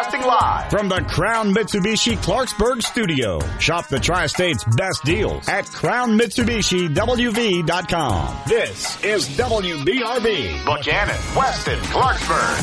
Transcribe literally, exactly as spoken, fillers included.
Broadcasting live from the Crown Mitsubishi Clarksburg studio. Shop the Tri-State's best deals at crown mitsubishi w v dot com. This is W B R B. Buchanan, Weston, Clarksburg.